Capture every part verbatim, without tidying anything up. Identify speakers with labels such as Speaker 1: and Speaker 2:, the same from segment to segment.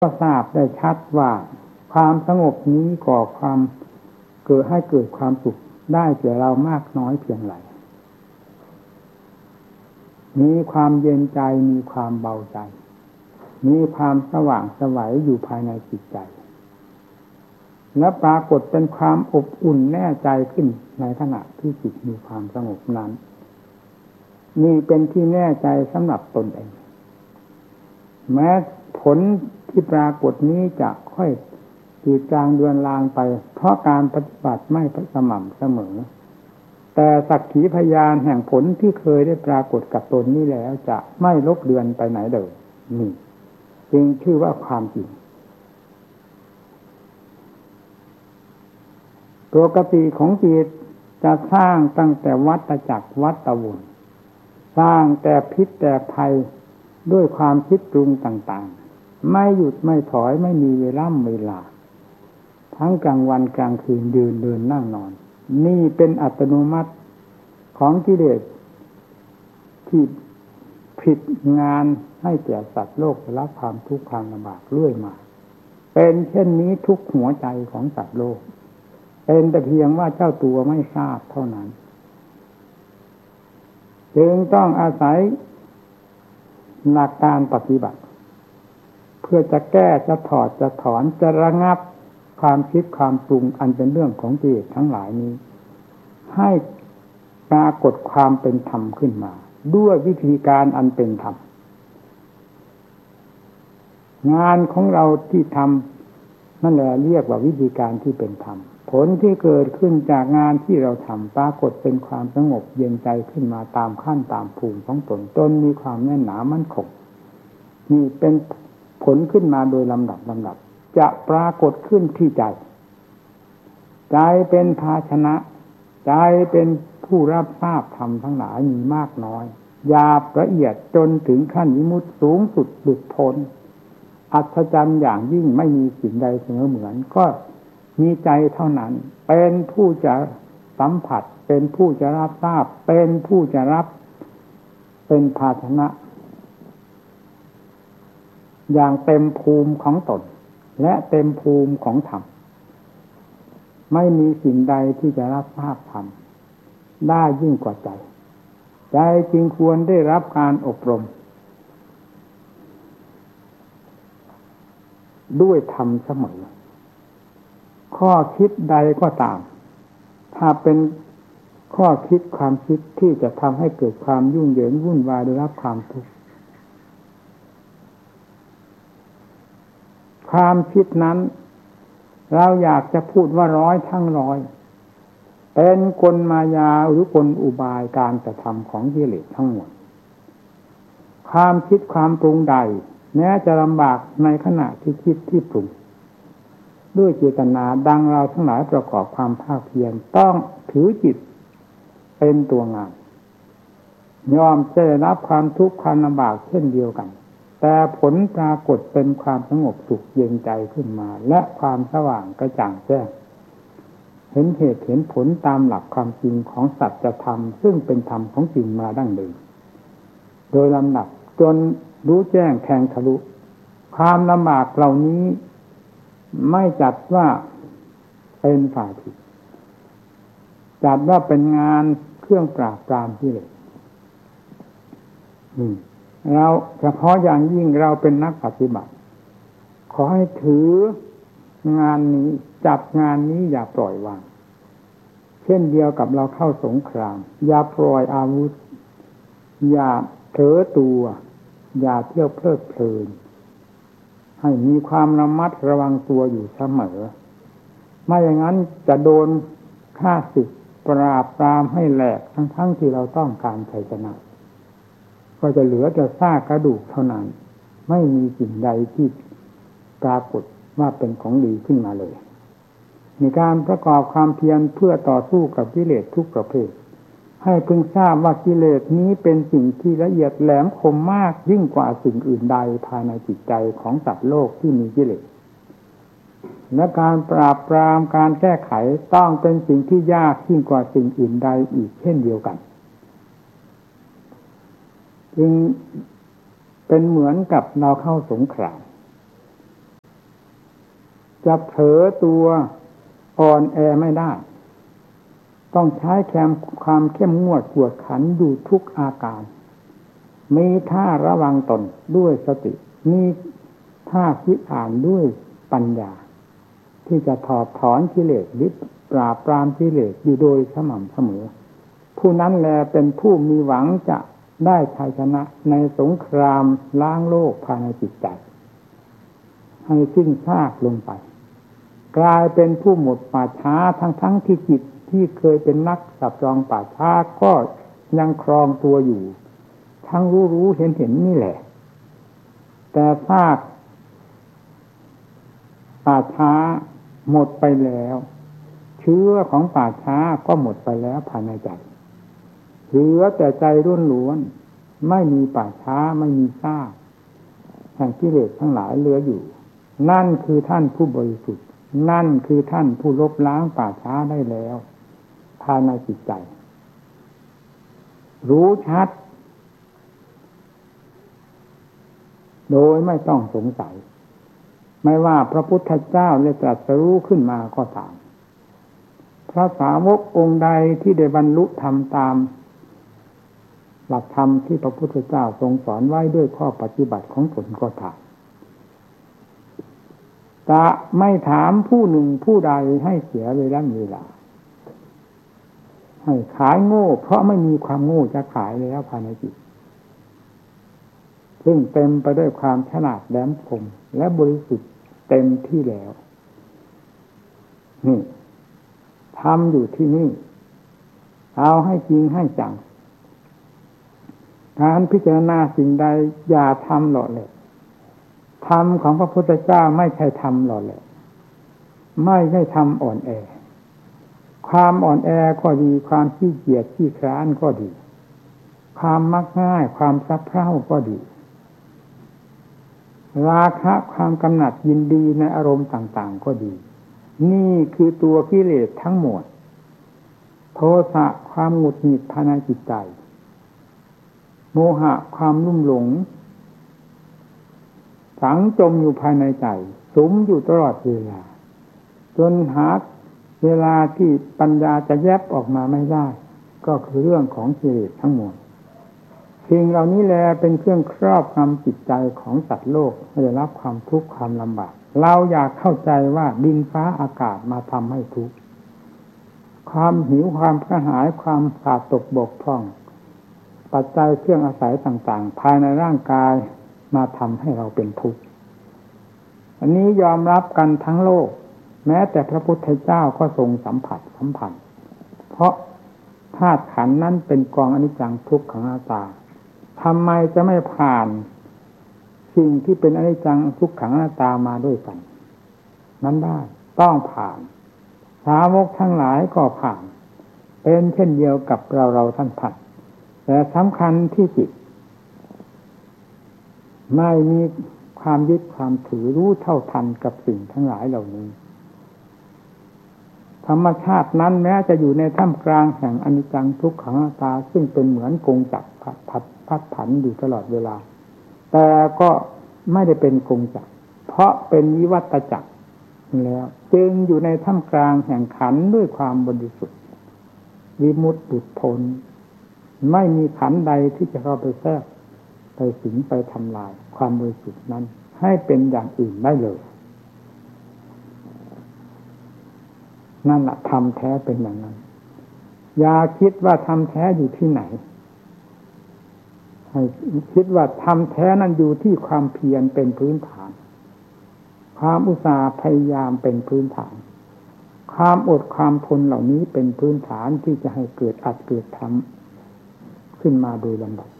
Speaker 1: ก็ทราบได้ชัดว่าความสงบนี้ก่อความเกิดให้เกิดความสุขได้แก่เรามากน้อยเพียงไรมีความเย็นใจมีความเบาใจมีความสว่างไสวอยู่ภายในจิตใจและปรากฏเป็นความอบอุ่นแน่ใจขึ้นในขณะที่จิตมีความสงบนั้นนี่เป็นที่แน่ใจสำหรับตนเองแม้ผลที่ปรากฏนี้จะค่อยจืดจางเดือนลางไปเพราะการปฏิบัติไม่สม่ำเสมอแต่สักขีพยานแห่งผลที่เคยได้ปรากฏกับตนนี้แล้วจะไม่ลบเลือนไปไหนเลยนี่จึงชื่อว่าความจริงปกติของจิตจะสร้างตั้งแต่วัฏจักรวัฏวนสร้างแต่พิษแต่ภัยด้วยความคิดปรุงต่างๆไม่หยุดไม่ถอยไม่มีเวลาเวลาทั้งกลางวันกลางคืนยืนเดินนั่งนอนนี่เป็นอัตโนมัติของกิเลสที่ผิดงานให้แก่สัตว์โลกได้รับความทุกข์ความลำบากเรื่อยมาเป็นเช่นนี้ทุกหัวใจของสัตว์โลกเป็นแต่เพียงว่าเจ้าตัวไม่ทราบเท่านั้นจึงต้องอาศัยหลักการปฏิบัติเพื่อจะแก้จะถอดจะถอนจะระงับความคิดความปรุงอันเป็นเรื่องของกิเลสทั้งหลายนี้ให้ปรากฏความเป็นธรรมขึ้นมาด้วยวิธีการอันเป็นธรรมงานของเราที่ทำนั่นแหละเรียกว่าวิธีการที่เป็นธรรมผลที่เกิดขึ้นจากงานที่เราทำปรากฏเป็นความสงบเย็นใจขึ้นมาตามขั้นตามภูมิของตนตนมีความแน่นหนามั่นคงนี่เป็นผลขึ้นมาโดยลำดับลำดับจะปรากฏขึ้นที่ใจใจเป็นภาชนะใจเป็นผู้รับทราบธรรมทั้งหลายมีมากน้อยหยาบละเอียดจนถึงขั้นวิมุตติสูงสุดหลุดพ้นอัศจรรย์อย่างยิ่งไม่มีสิ่งใดเสมอเหมือนก็มีใจเท่านั้นเป็นผู้จะสัมผัสเป็นผู้จะรับทราบเป็นผู้จะรับเป็นภาชนะอย่างเต็มภูมิของตนและเต็มภูมิของธรรมไม่มีสิ่งใดที่จะรับทราบธรรมได้ยิ่งกว่าใจใจจึงควรได้รับการอบรมด้วยธรรมเสมอข้อคิดใดก็ตามถ้าเป็นข้อคิดความคิดที่จะทำให้เกิดความยุ่งเหยิงวุ่นวายได้รับความทุกข์ความคิดนั้นเราอยากจะพูดว่าร้อยทั้งร้อยเป็นกลมายาหรือกลอุบายการกระทำของกิเลสทั้งหมดความคิดความปรุงใดแม้จะลำบากในขณะที่คิดที่ปรุงด้วยเจตนาดังเราทั้งหลายประกอบความภาคเพียรต้องถือจิตเป็นตัวงานยอมจะได้รับความทุกข์ความลำบากเช่นเดียวกันแต่ผลปรากฏเป็นความสงบสุขเย็นใจขึ้นมาและความสว่างกระจ่างแจ้งเห็นเหตุเห็นผลตามหลักความจริงของสัจธรรมซึ่งเป็นธรรมของจริงมาดั้งเดิมโดยลำดับจนรู้แจ้งแทงทะลุความลำบากเหล่านี้ไม่จัดว่าเป็นฝ่ายผิดจัดว่าเป็นงานเครื่องปราบปรามกิเลสเราเฉพาะอย่างยิ่งเราเป็นนักปฏิบัติขอให้ถืองานนี้จับงานนี้อย่าปล่อยวางเช่นเดียวกับเราเข้าสงครามอย่าปล่อยอาวุธอย่าเผลอตัวอย่าเที่ยวเพลิดเพลินให้มีความระมัดระวังตัวอยู่เสมอไม่อย่างนั้นจะโดนฆ่าศึกปราบปรามให้แหลกทั้งๆที่เราต้องการชัยชนะก็จะเหลือแต่ซากกระดูกเท่านั้นไม่มีสิ่งใดที่ปรากฏว่าเป็นของดีขึ้นมาเลยในการประกอบความเพียรเพื่อต่อสู้กับกิเลสทุกประเภทให้พึงทราบว่ากิเลสนี้เป็นสิ่งที่ละเอียดแหลมคมมากยิ่งกว่าสิ่งอื่นใดภายในจิตใจของสัตว์โลกที่มีกิเลสและการปราบปรามการแก้ไขต้องเป็นสิ่งที่ยากยิ่งกว่าสิ่งอื่นใดอีกเช่นเดียวกันจึงเป็นเหมือนกับเราเข้าสงครามจะเผลอตัวอ่อนแอไม่ได้ต้องใช้แคมความเข้มงวดกวดขันอยู่ทุกอาการมีท่าระวังตนด้วยสติมีท่าคิดอ่านด้วยปัญญาที่จะถอดถอนกิเลสหรือปราบปรามกิเลสอยู่โดยสม่ำเสมอผู้นั้นแลเป็นผู้มีหวังจะได้ชัยชนะในสงครามล้างโลกภายในจิตใจให้สิ้นซากลงไปกลายเป็นผู้หมดป่าช้าทั้งทั้งที่จิตที่เคยเป็นนักสับรองป่าช้าก็ยังครองตัวอยู่ทั้งรู้รู้เห็นเห็นนี่แหละแต่ซากป่าช้าหมดไปแล้วเชื้อของป่าช้าก็หมดไปแล้วภายในใจเหลือแต่ใจล้วนล้วนไม่มีป่าช้าไม่มีซากแห่งกิเลสทั้งหลายเหลืออยู่นั่นคือท่านผู้บริสุทธิ์นั่นคือท่านผู้ลบล้างป่าช้าได้แล้วภายในจิตใจรู้ชัดโดยไม่ต้องสงสัยไม่ว่าพระพุทธเจ้าได้ตรัสรู้ขึ้นมาก็ตามพระสาวกองค์ใดที่ได้บรรลุธรรมตามหลักธรรมที่พระพุทธเจ้าทรงสอนไว้ด้วยข้อปฏิบัติของตนก็ตามจะไม่ถามผู้หนึ่งผู้ใดให้เสียเวลาเวลาให้ขายโง่เพราะไม่มีความโง่จะขายแล้วภายในจิตซึ่งเต็มไปด้วยความฉลาดแหลมคมและบริสุทธิ์เต็มที่แล้วนี่ทำอยู่ที่นี่เอาให้จริงให้จังการพิจารณาสิ่งใดอย่าทำหล่อแหละธรรมของพระพุทธเจ้าไม่ใช่ธรรมหล่อแหละไม่ใช่ธรรมอ่อนแอความอ่อนแอก็ดีความขี้เกียจขี้คร้านก็ดีความมักง่ายความซับเพร่าก็ดีราคะความกำหนัดยินดีในอารมณ์ต่างๆก็ดีนี่คือตัวกิเลสทั้งหมดโทสะความหงุดหงิดภายในจิตใจโมหะความลุ่มหลงฝังจมอยู่ภายในใจสุมอยู่ตลอดเวลาจนหาเวลาที่ปัญญาจะแยบออกมาไม่ได้ก็คือเรื่องของกิเลสทั้งหมดสิ่งเหล่านี้แลเป็นเครื่องครอบงำจิตใจของสัตว์โลกให้ได้รับความทุกข์ความลำบากเราอยากเข้าใจว่าดินฟ้าอากาศมาทำให้ทุกข์ความหิวความกระหายความขาดตกบกพร่องปัจจัยเครื่องอาศัยต่างๆภายในร่างกายมาทำให้เราเป็นทุกข์อันนี้ยอมรับกันทั้งโลกแม้แต่พระพุทธเจ้าก็ทรงสัมผัสสัมพันธ์เพราะธาตุขันธ์นั้นเป็นกองอนิจจังทุกขังอนัตตาทำไมจะไม่ผ่านสิ่งที่เป็นอนิจจังทุกขังอนัตตามาด้วยกันนั้นได้ต้องผ่านสาวกทั้งหลายก็ผ่านเป็นเช่นเดียวกับเราเราท่านผ่านแต่สำคัญที่จิตไม่มีความยึดความถือรู้เท่าทันกับสิ่งทั้งหลายเหล่านี้ธรรมชาตินั้นแม้จะอยู่ในท่ามกลางแห่งอนิจจังทุกขังอนัตตาซึ่งเป็นเหมือนกงจักรพัดพัดผันอยู่ตลอดเวลาแต่ก็ไม่ได้เป็นกงจักรเพราะเป็นวิวัตจักรแล้วจึงอยู่ในท่ามกลางแห่งขันธ์ด้วยความบริสุทธิ์วิมุตติหลุดพ้นไม่มีขันธ์ใดที่จะเข้าไปแทรกไปสิงไปทำลายความบริสุทธิ์นั้นให้เป็นอย่างอื่นได้เลยนั่นแหละธรรมแท้เป็นอย่างนั้นอย่าคิดว่าธรรมแท้อยู่ที่ไหนให้คิดว่าธรรมแท้นั้นอยู่ที่ความเพียรเป็นพื้นฐานความอุตสาห์พยายามเป็นพื้นฐานความอดความทนเหล่านี้เป็นพื้นฐานที่จะให้เกิดอัตเกิดธรรมขึ้นมาโดยลำดับ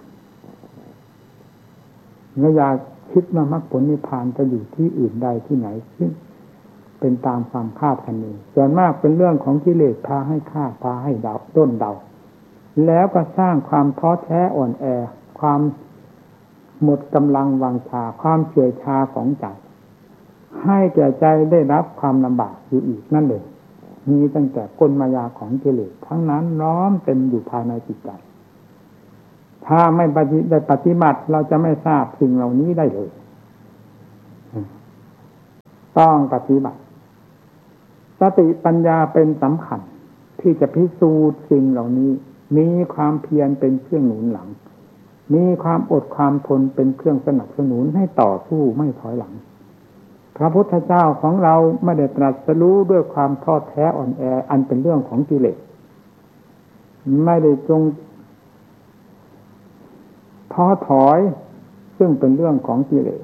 Speaker 1: อย่าคิดว่ามรรคผลนิพพานจะอยู่ที่อื่นใดที่ไหนซึ่งเป็นตามความคาดคะเนส่วนมากเป็นเรื่องของกิเลสพาให้คาดพาให้เดาต้นเดาแล้วก็สร้างความท้อแท้อ่อนแอความหมดกำลังวังชาความเฉื่อยชาของใจให้แก่ใจได้รับความลำบากอยู่อีกนั่นเองมีตั้งแต่กลมายาของกิเลสทั้งนั้นล้อมเต็มอยู่ภายในจิตใจถ้าไม่ได้ปฏิบัติเราจะไม่ทราบสิ่งเหล่านี้ได้เลยต้องปฏิบัติสติปัญญาเป็นสำคัญที่จะพิสูจน์สิ่งเหล่านี้มีความเพียรเป็นเครื่องหนุนหลังมีความอดความทนเป็นเครื่องสนับสนุนให้ต่อสู้ไม่ถอยหลังพระพุทธเจ้าของเราไม่ได้ตรัสรู้ด้วยความท้อแท้อ่อนแออันเป็นเรื่องของกิเลสไม่ได้จงท้อถอยซึ่งเป็นเรื่องของกิเลส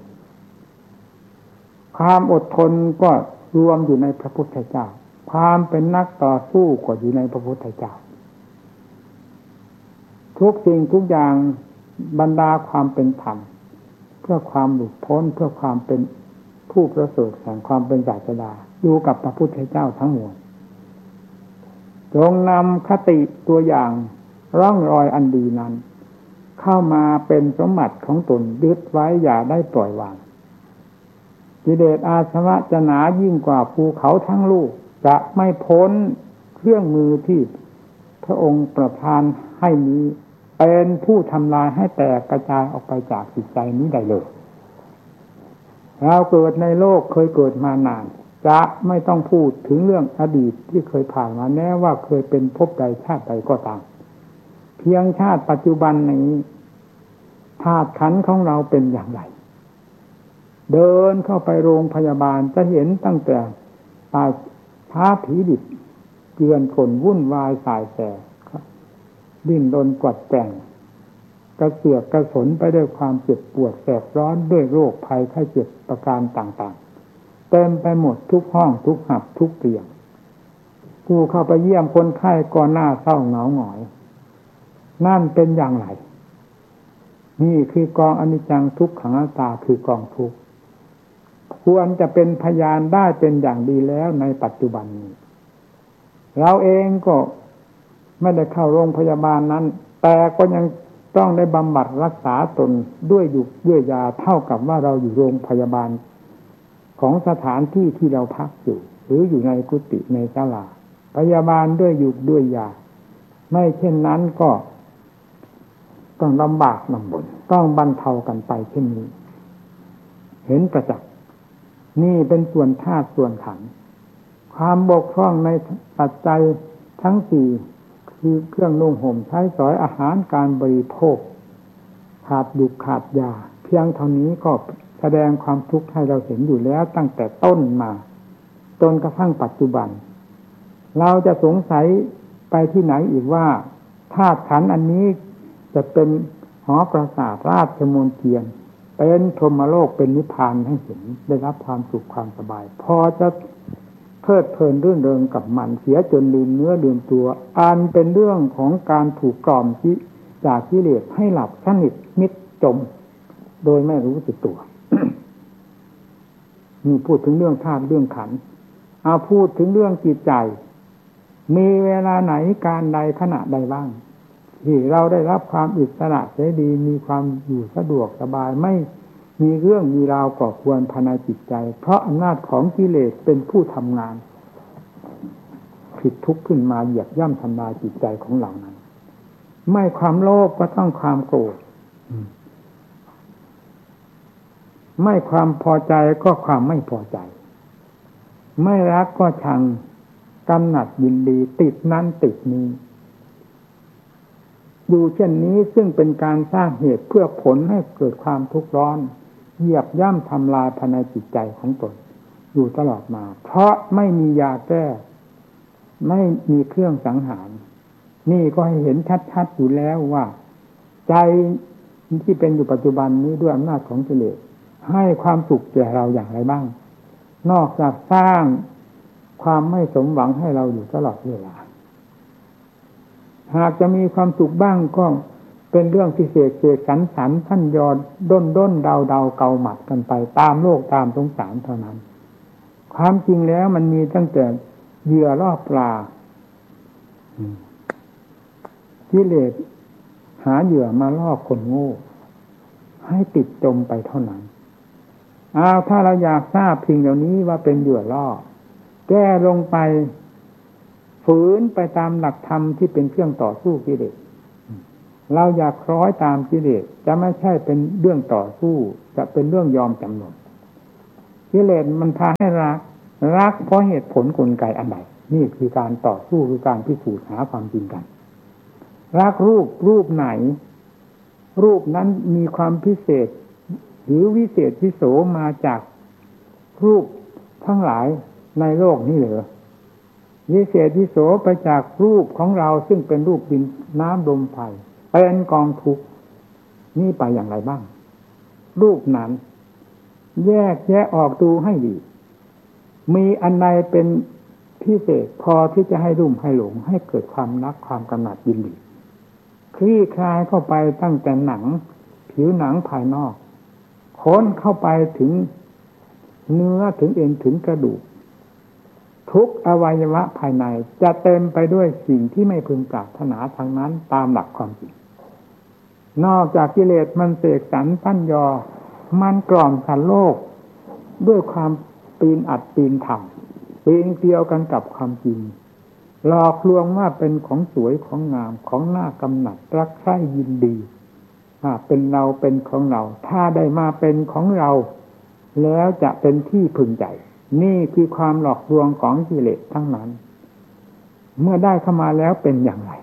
Speaker 1: ความอดทนก็รวมอยู่ในพระพุทธเจ้าความเป็นนักต่อสู้ก็อยู่ในพระพุทธเจ้าทุกสิ่งทุกอย่างบรรดาความเป็นธรรมเพื่อความหลุดพ้นเพื่อความเป็นผู้ประเสริฐแห่งความเป็นศาสดาอยู่กับพระพุทธเจ้าทั้งมวลจงนำคติตัวอย่างร่องรอยอันดีนั้นเข้ามาเป็นสมบัติของตนยึดไว้อย่าได้ปล่อยวางกิเลสอาสวะจะหนายิ่งกว่าภูเขาทั้งลูกจะไม่พ้นเครื่องมือที่พระองค์ประทานให้นี้เป็นผู้ทำลายให้แตกกระจายออกไปจากจิตใจนี้ได้เลยเราเกิดในโลกเคยเกิดมานานจะไม่ต้องพูดถึงเรื่องอดีตที่เคยผ่านมาแม้ว่าเคยเป็นภพใดชาติใดก็ตามเพียงชาติปัจจุบันนี้ธาตุขันธ์ของเราเป็นอย่างไรเดินเข้าไปโรงพยาบาลจะเห็นตั้งแต่ตาท้าผีดิบเกลื่อนกลวุ่นวายสายแสดิ้นรนกวัดแกงกระเสือกกระสนไปด้วยความเจ็บปวดแสบร้อนด้วยโรคภัยไข้เจ็บประการต่างๆเต็มไปหมดทุกห้องทุกหับทุกเตียงผู้เข้าไปเยี่ยมคนไข้ก็หน้าเศร้าเหงาหงอยนั่นเป็นอย่างไรนี่คือกองอนิจจังทุกขังอนัตตาคือกองทุกข์ควรจะเป็นพยานได้เป็นอย่างดีแล้วในปัจจุบันนี้เราเองก็ไม่ได้เข้าโรงพยาบาลนั้นแต่ก็ยังต้องได้บำบัดรักษาตนด้วยยุกด้วยยาเท่ากับว่าเราอยู่โรงพยาบาลของสถานที่ที่เราพักอยู่หรืออยู่ในกุฏิในศาลาพยาบาลด้วยยุกด้วยยาไม่เช่นนั้นก็ต้องลำบากลำบนต้องบรรเทากันไปเช่นนี้เห็นประจักษ์นี่เป็นส่วนธาตุส่วนขันธ์ความบกพร่องในปัจจัยทั้งสี่คือเครื่องนุ่งห่มใช้สอยอาหารการบริโภคขาดยุกขาดยาเพียงเท่านี้ก็แสดงความทุกข์ให้เราเห็นอยู่แล้วตั้งแต่ต้นมาจนกระทั่งปัจจุบันเราจะสงสัยไปที่ไหนอีกว่าธาตุขันธ์อันนี้จะเป็นหอปราสาทราชมนเทียนเป็นพรหมโลกเป็นนิพพานให้เห็นได้รับความสุขความสบายพอจะเพลิดเพลินรื่นเริงกับมันเสียจนลืมเนื้อลืมตัวอันเป็นเรื่องของการถูกกล่อมจิจากกิเลสให้หลับสนิทมิดจมโดยไม่รู้สึกตัว นี่พูดถึงเรื่องธาตุเรื่องขันธ์เอาพูดถึงเรื่องจิตใจมีเวลาไหนการใดขณะใดบ้างที่เราได้รับความอิสระเสรีมีความอยู่สะดวกสบายไม่มีเรื่องมีราวก่อควรภายในจิตใจเพราะอำนาจของกิเลสเป็นผู้ทำงานผิดทุกข์ขึ้นมาเหยียบย่ำทำลายจิตใจของเรานั้นไม่ความโลภก็ต้องความโกรธไม่ความพอใจก็ความไม่พอใจไม่รักก็ชังกำหนัดยินดีติดนั้นติดนี้อยู่เช่นนี้ซึ่งเป็นการสร้างเหตุเพื่อผลให้เกิดความทุกข์ร้อนเหยียบย่ำทำลายภายในจิตใจของตนอยู่ตลอดมาเพราะไม่มียาแก้ไม่มีเครื่องสังหารนี่ก็ให้เห็นชัดๆอยู่แล้วว่าใจที่เป็นอยู่ปัจจุบันนี้ด้วยอำนาจของกิเลสให้ความสุขแก่เราอย่างไรบ้างนอกจากสร้างความไม่สมหวังให้เราอยู่ตลอดเวลาหากจะมีความสุขบ้างก็เป็นเรื่องพิเศษเสกสรรสรรท่านยอดด้นด้นเดาเดาเกาหมัดกันไปตามโลกตามสงสารเท่านั้นความจริงแล้วมันมีตั้งแต่เหยื่อล่อปลากิเลสหาเหยื่อมาล่อคนโง่ให้ติดจมไปเท่านั้นอ้าวถ้าเราอยากทราบสิ่งเหล่านี้ว่าเป็นเหยื่อล่อแก้ลงไปฝืนไปตามหลักธรรมที่เป็นเครื่องต่อสู้กิเลสเราอยากคล้อยตามกิเลสจะไม่ใช่เป็นเรื่องต่อสู้จะเป็นเรื่องยอมจำนนกิเลสมันพาให้รักรักเพราะเหตุผลกลไกอันใดนี่คือการต่อสู้คือการพิสูจน์หาความจริงกันรักรูปรูปไหนรูปนั้นมีความพิเศษหรือวิเศษวิโสมาจากรูปทั้งหลายในโลกนี้เหรอวิเศษวิโสไปจากรูปของเราซึ่งเป็นรูปดินน้ำลมไฟเป็นกองทุกข์นี่ไปอย่างไรบ้างรูปนั้นแยกแยะออกดูให้ดีมีอันใดเป็นพิเศษพอที่จะให้รุ่มให้หลงให้เกิดความรักความกำหนัดยินดีคลี่คลายเข้าไปตั้งแต่หนังผิวหนังภายนอกค้นเข้าไปถึงเนื้อถึงเอ็นถึงกระดูกทุกอวัยวะภายในจะเต็มไปด้วยสิ่งที่ไม่พึงปรารถนาทางนั้นตามหลักความจริงนอกจากกิเลสมันเสกสรรปั้นยอมันกล่อมสันโลกด้วยความปีนอัดปีนทำปีนเดียวกันกับความจริงหลอกลวงว่าเป็นของสวยของงามของน่ากำหนัดรักใคร่ยินดีเป็นเราเป็นของเราถ้าได้มาเป็นของเราแล้วจะเป็นที่พึงใจนี่คือความหลอกลวงของกิเลสทั้งนั้นเมื่อได้เข้ามาแล้วเป็นอย่างไร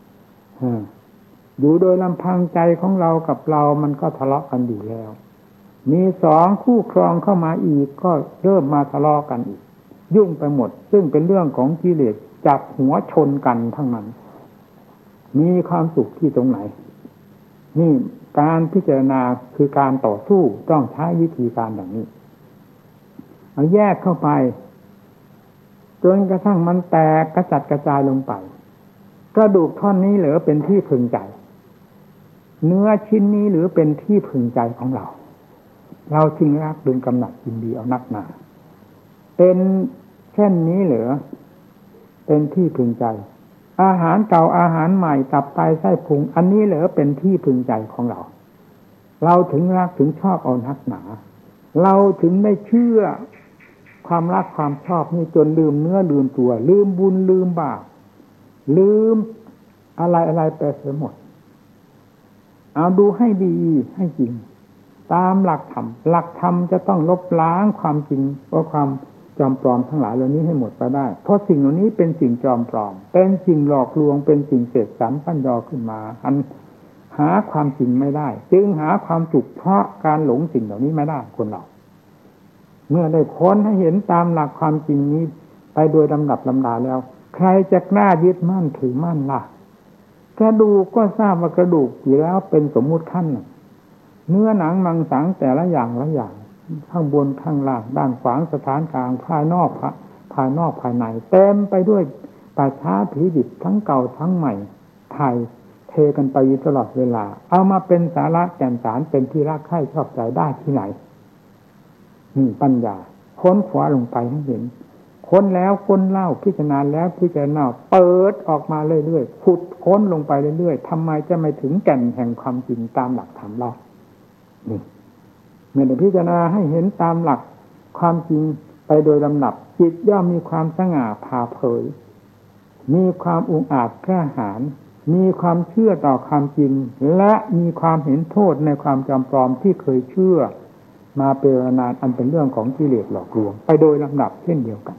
Speaker 1: อยู่โดยลำพังใจของเรากับเรามันก็ทะเลาะกันอยู่แล้วมีสองคู่ครองเข้ามาอีกก็เริ่มมาทะเลาะกันอีกยุ่งไปหมดซึ่งเป็นเรื่องของกิเลสจับหัวชนกันทั้งนั้นมีความสุขที่ตรงไหนนี่การพิจารณาคือการต่อสู้ต้องใช้วิธีการอย่างนี้เอาแยกเข้าไปจนกระทั่งมันแตกกระจัดกระจายลงไปกระดูกท่อนนี้เหลือเป็นที่พึงใจเนื้อชิ้นนี้หรือเป็นที่พึงใจของเราเราจึงรักดึงกำหนัดยินดีเอานักหนาเป็นเช่นนี้เหลือเป็นที่พึงใจอาหารเก่าอาหารใหม่ตับไตไส้พุงอันนี้เหลือเป็นที่พึงใจของเราเราถึงรักถึงชอบเอานักหนาเราถึงได้เชื่อความรักความชอบนี่จนลืมเนื้อลืมตัวลืมบุญลืมบาปลืมอะไรอะไรไปเสียหมดเอาดูให้ดีให้จริงตามหลักธรรมหลักธรรมจะต้องลบล้างความจริงเพราะความจอมปลอมทั้งหลายเหล่านี้ให้หมดไปได้เพราะสิ่งเหล่านี้เป็นสิ่งจอมปลอมเป็นสิ่งหลอกลวงเป็นสิ่งเสกสรรปั้นยอขึ้นมาอันหาความจริงไม่ได้จึงหาความสุขเพราะการหลงสิ่งเหล่านี้ไม่ได้คนเราเมื่อได้ค้นให้เห็นตามหลักความจริงนี้ไปโดยลำดับลำดาแล้วใครจะกล้ายึดมั่นถือมั่นล่ะกระดูกก็ทราบว่ากระดูกอยู่แล้วเป็นสมมุติขั้นเนื้อหนังมังสังแต่ละอย่างละอย่างข้างบนข้างล่างด้านขวางสถานกลางภายนอกภายนอกภายในเต็มไปด้วยป่าช้าผีดิบทั้งเก่าทั้งใหม่ไทยเทกันไปตลอดเวลาเอามาเป็นสาระแก่นสารเป็นที่รักใคร่ชอบใจได้ที่ไหนนี่ปัญญาค้นคว้าลงไปให้เห็นค้นแล้วค้นเล่าพิจารณาแล้วพิจารณาเปิดออกมาเรื่อยๆขุดค้นลงไปเรื่อยๆทำไมจะไม่ถึงแก่นแห่งความจริงตามหลักธรรมเรานี่เมื่อได้พิจารณาให้เห็นตามหลักความจริงไปโดยลำดับจิตย่อมมีความสง่าผ่าเผยมีความอุกอาจกล้าหาญมีความเชื่อต่อความจริงและมีความเห็นโทษในความจำปลอมที่เคยเชื่อมาเป็นเวลานานอันเป็นเรื่องของกิเลสหลอกลวงไปโดยลำดับเช่นเดียวกัน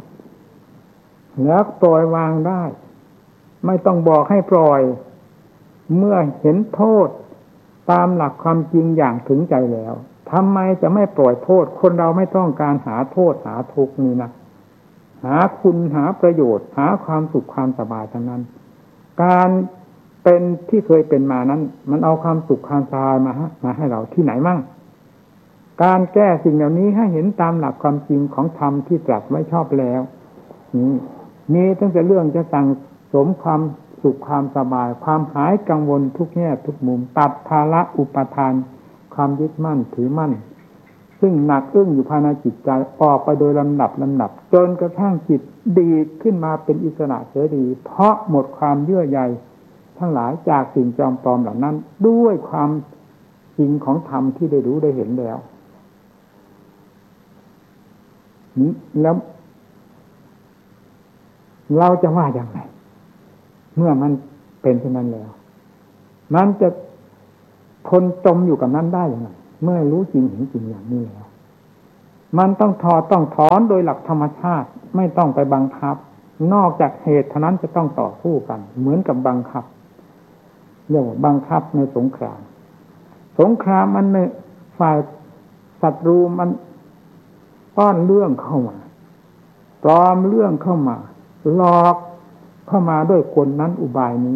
Speaker 1: แล้วปล่อยวางได้ไม่ต้องบอกให้ปล่อยเมื่อเห็นโทษตามหลักความจริงอย่างถึงใจแล้วทำไมจะไม่ปล่อยโทษคนเราไม่ต้องการหาโทษหาทุกข์นี่นะหาคุณหาประโยชน์หาความสุขความสบายทั้งนั้นการเป็นที่เคยเป็นมานั้นมันเอาความสุขความสบายมามาให้เราที่ไหนมั่งการแก้สิ่งเหล่านี้ให้เห็นตามหลักความจริงของธรรมที่ตรัสไว้ชอบแล้วนี่มีตั้งแต่เรื่องจะสั่งสมความสุขความสบายความหายกังวลทุกแง่ทุกมุมตัดภาระอุปทานความยึดมั่นถือมั่นซึ่งหนักอึ้งอยู่ภายในจิตใจออกไปโดยลำดับลำดับจนกระทั่งจิตดีดขึ้นมาเป็นอิสระเสรีเพราะหมดความเยื่อใยทั้งหลายจากสิ่งจอมปลอมเหล่านั้นด้วยความจริงของธรรมที่ได้รู้ได้เห็นแล้วแล้วเราจะว่าอย่างไรเมื่อมันเป็นเช่นนั้นแล้วมันจะทนจมอยู่กับนั้นได้อย่างไรเมื่อรู้จริงเห็นจริงอย่างนี้แล้วมันต้องถอดต้องถอนโดยหลักธรรมชาติไม่ต้องไปบังคับนอกจากเหตุเท่านั้นจะต้องต่อสู้กันเหมือนกับบังคับเรียกว่าบังคับในสงครามสงครามมันในฝ่ายศัตรูมันป้อนเรื่องเข้ามาปลอมเรื่องเข้ามาหลอกเข้ามาด้วยกลนั้นอุบายนี้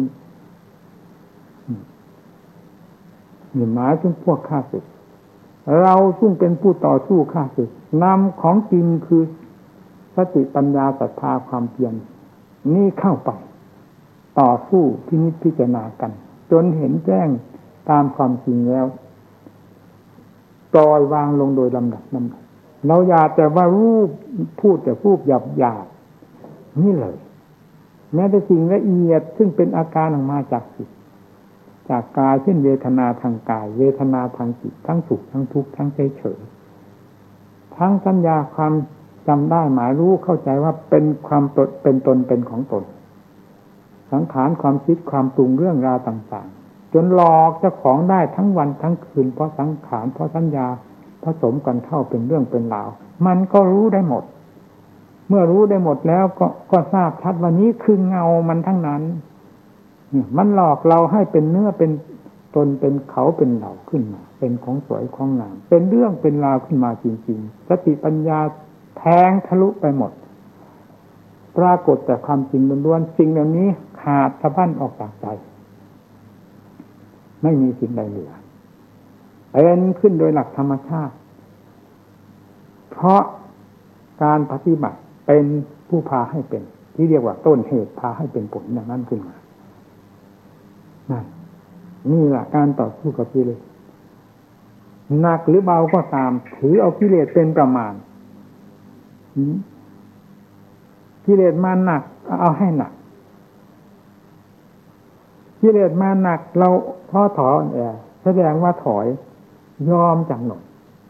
Speaker 1: นี่หมายถึงพวกข้าศึกเราซึ่งเป็นผู้ต่อสู้ข้าศึกนำของจริงคือสติปัญญาศรัทธาความเพียรนี่เข้าไปต่อสู้พินิจพิจารณากันจนเห็นแจ้งตามความจริงแล้วปล่อยวางลงโดยลำดับลำดับเราอย่าแต่ว่ารูปพูดแต่พูดหยาบหยาบนี่เลยแม้แต่สิ่งละเอียดซึ่งเป็นอาการออกมาจากจิตจากกายเช่นเวทนาทางกายเวทนาทางจิตทั้งสุขทั้งทุกข์ทั้งเฉยเฉยทั้งสัญญาความจำได้หมายรู้เข้าใจว่าเป็นความตนเป็นตนเป็นของตนสังขารความคิดความปรุงเรื่องราวต่างๆจนหลอกเจ้าของได้ทั้งวันทั้งคืนเพราะสังขารเพราะสัญญาผสมกันเข้าเป็นเรื่องเป็นราวมันก็รู้ได้หมดเมื่อรู้ได้หมดแล้วก็ก็ทราบชัดว่านี้คือเงามันทั้งนั้นมันหลอกเราให้เป็นเนื้อเป็นตนเป็นเขาเป็นเราขึ้นมาเป็นของสวยของงามเป็นเรื่องเป็นราวขึ้นมาจริงๆสติปัญญาแทงทะลุไปหมดปรากฏแต่ความจริงล้วนๆสิ่งเหล่านี้ขาดสะบั้นออกจากใจไม่มีสิ่งใดเหลือเป็นขึ้นโดยหลักธรรมชาติเพราะการปฏิบัติเป็นผู้พาให้เป็นที่เรียกว่าต้นเหตุพาให้เป็นผลอย่างนั้นขึ้นมานั่นนี่แหละการต่อสู้กับกิเลสหนักหรือเบาก็ตามถือเอากิเลสเป็นประมาณกิเลสมาหนักเอาให้หนักกิเลสมาหนักเราท้อถอยอ่อนแอแสดงว่าถอยยอมจำนน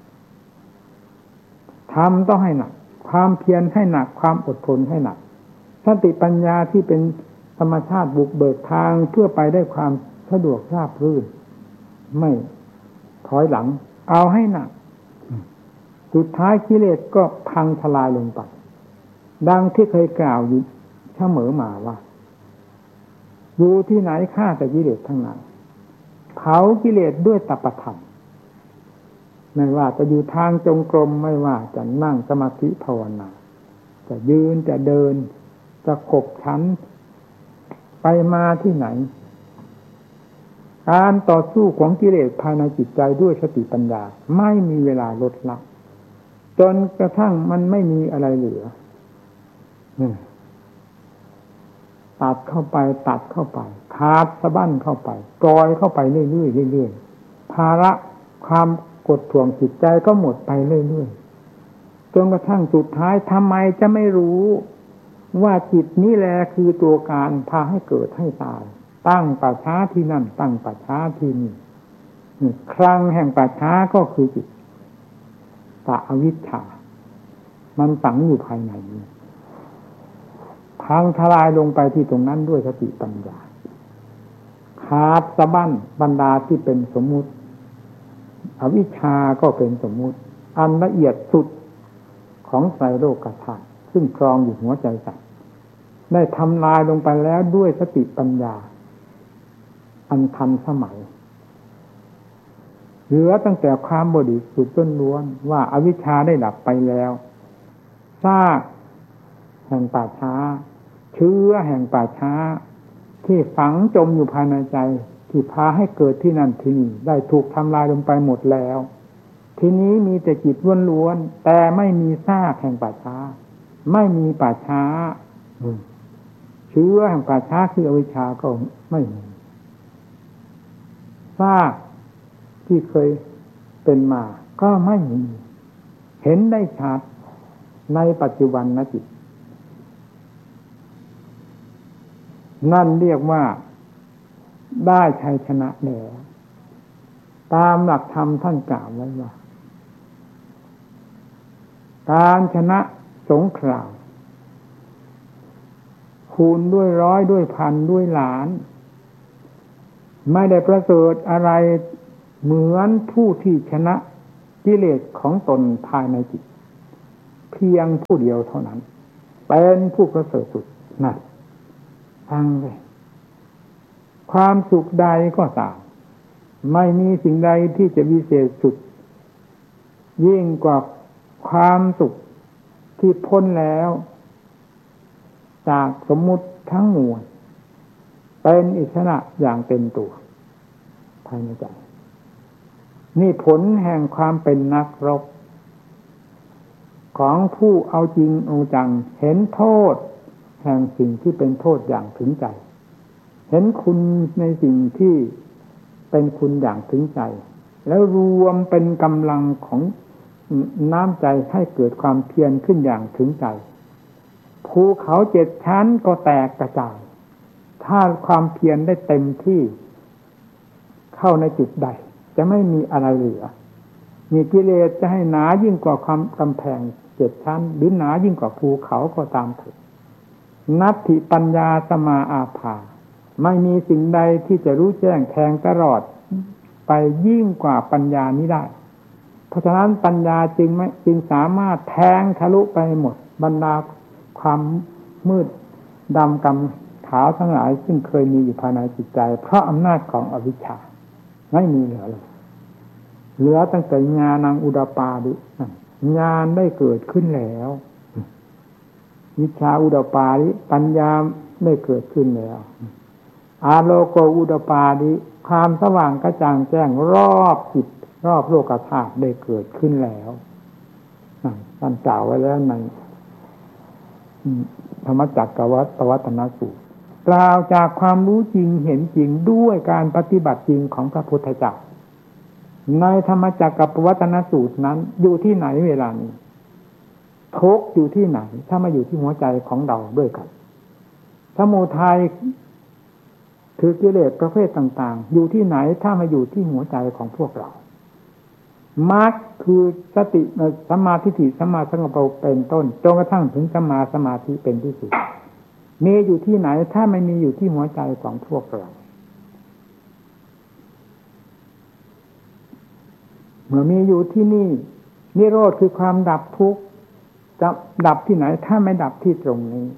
Speaker 1: ทำต้องให้หนักความเพียรให้หนักความอดทนให้หนักสติปัญญาที่เป็นธรรมชาติบุกเบิกทางเพื่อไปได้ความสะดวกราบรื่นไม่ถอยหลังเอาให้หนักสุดท้ายกิเลสก็พังทลายลงไปดังที่เคยกล่าวอยู่เสมอมาว่าอยู่ที่ไหนฆ่าแต่กิเลสทั้งนั้นเผากิเลสด้วยตปธรรมไม่ว่าจะอยู่ทางจงกรมไม่ว่าจะนั่งสมาธิภาวนาจะยืนจะเดินจะขบฉันไปมาที่ไหนการต่อสู้ของกิเลสภายในจิตใจด้วยสติปัญญาไม่มีเวลาลดละจนกระทั่งมันไม่มีอะไรเหลือตัดเข้าไปตัดเข้าไปขาดสะบั้นเข้าไปปล่อยเข้าไปเรื่อยๆเรื่อยๆภาระความกดท่วงจิตใจก็หมดไปเรื่อยๆจนกระทั่งสุดท้ายทำไมจะไม่รู้ว่าจิตนี้แหละคือตัวการพาให้เกิดให้ตายตั้งป่าช้าที่นั่นตั้งป่าช้าที่นี่ครั้งแห่งป่าช้าก็คือจิตตะอวิชชามันฝังอยู่ภายในนี้พังทลายลงไปที่ตรงนั้นด้วยสติปัญญาขาดสะบั้นบรรดาที่เป็นสมมุติอวิชชาก็เป็นสมมุติอันละเอียดสุดของไตรโลกธาตุซึ่งครองอยู่หัวใจสัตว์ได้ทำลายลงไปแล้วด้วยสติปัญญาอันทันสมัยเหลือตั้งแต่ความบริสุทธิ์ล้วนๆว่าอวิชชาได้ดับไปแล้วซากแห่งป่าช้าเชื้อแห่งป่าช้าที่ฝังจมอยู่ภายในใจที่พาให้เกิดที่นั่นที่นี่ได้ถูกทำลายลงไปหมดแล้วทีนี้มีแต่จิตล้วนๆแต่ไม่มีซากแห่งป่าช้าไม่มีป่าช้าเชื้อแห่งป่าช้าคืออวิชชาก็ไม่มีซากที่เคยเป็นมาก็ไม่มีเห็นได้ชัดในปัจจุบันนะจิตนั่นเรียกว่าได้ชัยชนะแล้วตามหลักธรรมท่านกล่าวไว้ว่าการชนะสงครามคูณด้วยร้อยด้วยพันด้วยล้านไม่ได้ประเสริฐอะไรเหมือนผู้ที่ชนะกิเลสของตนภายในจิตเพียงผู้เดียวเท่านั้นเป็นผู้ประเสริฐสุดนั่นฟังเลยความสุขใดก็ตามไม่มีสิ่งใดที่จะวิเศษสุดยิ่งกว่าความสุขที่พ้นแล้วจากสมมุติทั้งมวลเป็นอิสระอย่างเต็มตัวภายในใจนี่ผลแห่งความเป็นนักรบของผู้เอาจริงเอาจังเห็นโทษแห่งสิ่งที่เป็นโทษอย่างถึงใจเห็นคุณในสิ่งที่เป็นคุณอย่างถึงใจแล้วรวมเป็นกำลังของน้ำใจให้เกิดความเพียรขึ้นอย่างถึงใจภูเขาเจ็ดชั้นก็แตกกระจายถ้าความเพียรได้เต็มที่เข้าในจุดใดจะไม่มีอะไรเหลือมีกิเลสจะให้หนายิ่งกว่าความกำแพงเจ็ดชั้นหรือหนายิ่งกว่าภูเขาก็ตามเถิดนัตถิปัญญาสมาอาภาไม่มีสิ่งใดที่จะรู้แจ้งแทงตลอดไปยิ่งกว่าปัญญานี้ได้เพราะฉะนั้นปัญญาจึงไม่จึงสามารถแทงทะลุไปหมดบรรดาความมืดดำกำขาวทั้งหลายซึ่งเคยมีอยู่ภายในจิตใจเพราะอำนาจของอวิชชาไม่มีเหลือเลยเหลือตั้งแต่ญาณังอุดปาดิญาณได้เกิดขึ้นแล้ววิชชาอุดปาดิปัญญาได้เกิดขึ้นแล้วอาโลโกอุดปาดิความสว่างกระจ่างแจ้งรอบจิตรอบโลกธาตุได้เกิดขึ้นแล้วท่านกล่าวไว้แล้วในธรรมจักรวัฏวัฒนสูตรกล่าวจากความรู้จริงเห็นจริงด้วยการปฏิบัติจริงของพระพุทธเจ้าในธรรมจักรวัฒนสูตรนั้นอยู่ที่ไหนเวลานี้ทุกข์อยู่ที่ไหนถ้ามาอยู่ที่หัวใจของเราด้วยกันสมุทัยคือกิเลสประเภทต่างๆอยู่ที่ไหนถ้ามาอยู่ที่หัวใจของพวกเรามรรคคือสติสัมมาทิฏฐิสัมมาสังกัปปะเป็นต้นจนกระทั่งถึงสัมมาสมาธิเป็นที่สุดมีอยู่ที่ไหนถ้าไม่มีอยู่ที่หัวใจของพวกเราเมื่อมีอยู่ที่นี่นิโรธคือความดับทุกข์จะดับที่ไหนถ้าไม่ดับที่ตรงนี้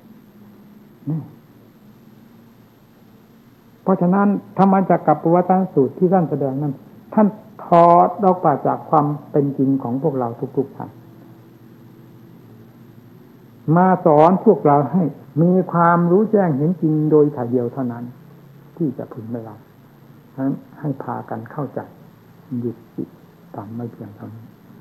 Speaker 1: เพราะฉะนั้นธรรมจักรวัฏนสูตรที่ท่านแสดงนั้นท่านถอดออกมาจากความเป็นจริงของพวกเราทุกๆท่านมาสอนพวกเราให้มีความรู้แจ้งเห็นจริงโดยถ่ายเดียวเท่านั้นที่จะพึงได้รับฉะนั้นให้พากันเข้าใจหยุดจิตตามไม่เพียงเท่านี้